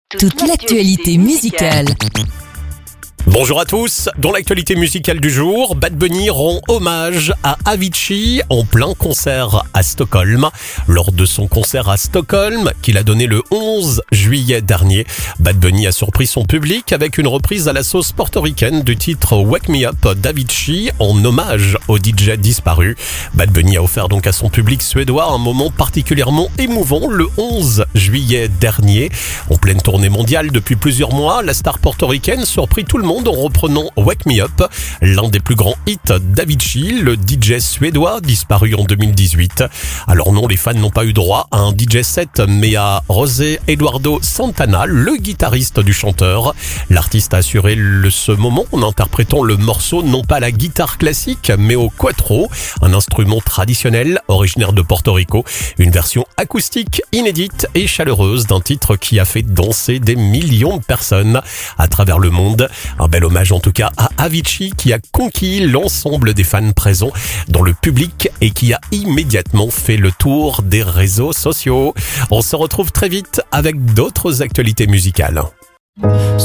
Toute l'actualité musicale. Bonjour à tous, dans l'actualité musicale du jour, Bad Bunny rend hommage à Avicii en plein concert à Stockholm. Lors de son concert à Stockholm, qu'il a donné le 11 juillet dernier, Bad Bunny a surpris son public avec une reprise à la sauce portoricaine du titre Wake Me Up d'Avicii en hommage au DJ disparu. Bad Bunny a offert donc à son public suédois un moment particulièrement émouvant le 11 juillet dernier. En pleine tournée mondiale depuis plusieurs mois, la star portoricaine surprit tout le monde en reprenant Wake Me Up, l'un des plus grands hits d'Avicii, le DJ suédois disparu en 2018. Alors non, les fans n'ont pas eu droit à un DJ set, mais à José Eduardo Santana, le guitariste du chanteur. L'artiste a assuré ce moment en interprétant le morceau non pas à la guitare classique, mais au cuatro, un instrument traditionnel originaire de Porto Rico, une version acoustique inédite et chaleureuse d'un titre qui a fait danser des millions de personnes à travers le monde. Un bel hommage en tout cas à Avicii qui a conquis l'ensemble des fans présents dans le public et qui a immédiatement fait le tour des réseaux sociaux. On se retrouve très vite avec d'autres actualités musicales.